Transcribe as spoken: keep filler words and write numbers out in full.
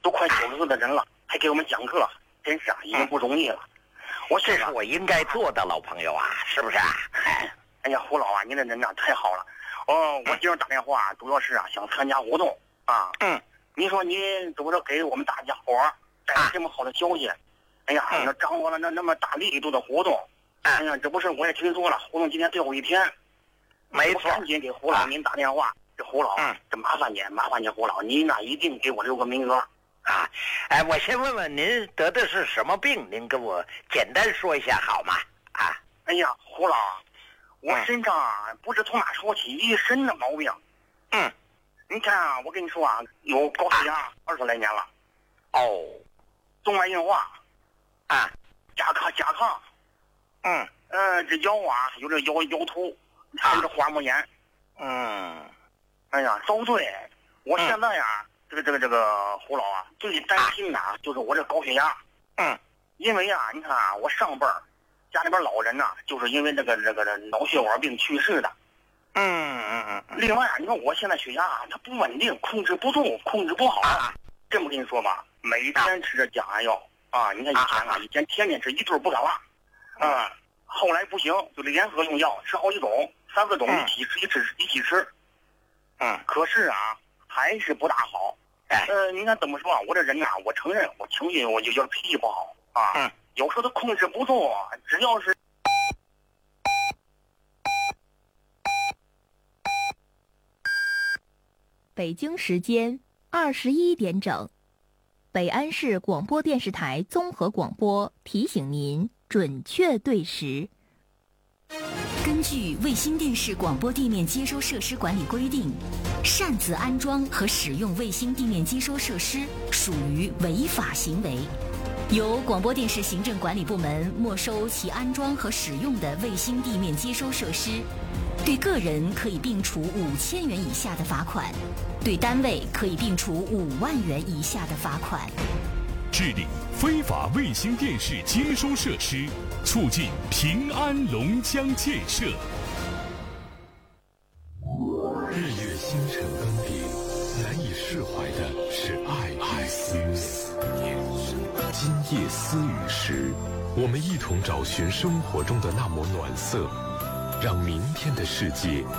都快九十岁的人了，还给我们讲课，真是啊，已经不容易了。我这是我应该做的，老朋友啊，是不是啊？ 哎呀，胡老啊，您的人呐太好了。哦，我今儿打电话主要是啊想参加活动啊。 嗯。 您说您怎么着给我们大家伙儿带来这么好的消息？哎呀，那掌握了那那么大力度的活动。哎呀，这不是我也听说了，活动今天最后一天。 没错。 赶紧给胡老您打电话。这胡老，嗯，这麻烦您，麻烦您胡老，您呐一定给我留个名额。 啊，哎，我先问问您得的是什么病？您跟我简单说一下好吗？啊， 哎呀，胡老，我身上啊不知从哪说起一身的毛病。 嗯， 你看啊，我跟你说啊，有高血压二十来年了。 哦， 动脉硬化， 啊， 甲亢甲亢， 嗯， 呃，这腰啊有这腰腰突，还有这滑膜炎。 嗯， 哎呀，遭罪！我现在呀。嗯这个这个这个胡老啊，最担心的啊，就是我这高血压。 嗯， 因为啊，你看啊，我上辈儿家里边老人呐、啊，就是因为这个这个脑血管病去世的。 嗯嗯嗯。 另外啊，你看我现在血压啊，它不稳定，控制不住，控制不好。啊、这么跟你说吧，每天吃着降压药啊，你看以前啊，以前天天吃一顿不敢落。啊，后来不行，就联合用药，吃好几种，三四种一起吃，一吃一起吃。 嗯， 可是啊。还是不大好， 哎， 呃，你看怎么说啊？我这人呐、啊，我承认我情绪我就有点脾气不好啊， 嗯， 有时候都控制不住，只要是。 北京时间二十一点整，北安市广播电视台综合广播提醒您准确对时。 根据卫星电视广播地面接收设施管理规定，擅自安装和使用卫星地面接收设施属于违法行为，由广播电视行政管理部门没收其安装和使用的卫星地面接收设施，对个人可以并处五千元以下的罚款，对单位可以并处五万元以下的罚款。 治理非法卫星电视接收设施，促进平安龙江建设。 日月星辰更迭，难以释怀的是爱与思念。今夜思雨时，我们一同找寻生活中的那抹暖色，让明天的世界